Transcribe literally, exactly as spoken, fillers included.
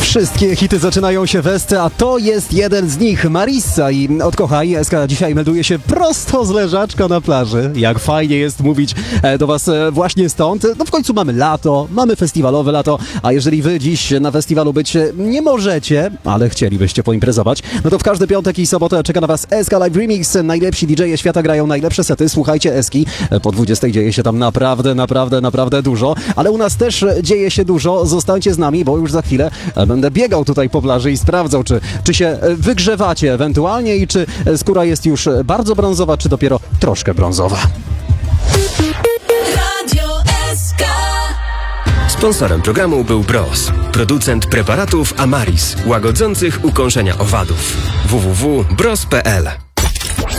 Wszystkie hity zaczynają się w Esce, a to jest jeden z nich, Marissa i Odkochaj. Eska dzisiaj melduje się prosto z leżaczka na plaży. Jak fajnie jest mówić do was właśnie stąd. No w końcu mamy lato, mamy festiwalowe lato, a jeżeli wy dziś na festiwalu być nie możecie, ale chcielibyście poimprezować, no to w każdy piątek i sobotę czeka na was Eska Live Remix. Najlepsi didżeje świata grają najlepsze sety. Słuchajcie Eski, po dwudziestej dzieje się tam naprawdę, naprawdę, naprawdę dużo, ale u nas też dzieje się dużo. Zostańcie z nami, bo już za chwilę będę biegał tutaj po plaży i sprawdzał, czy, czy się wygrzewacie ewentualnie i czy skóra jest już bardzo brązowa, czy dopiero troszkę brązowa. Sponsorem programu był Bros, producent preparatów Amaris, łagodzących ukąszenia owadów. w w w kropka bros kropka p l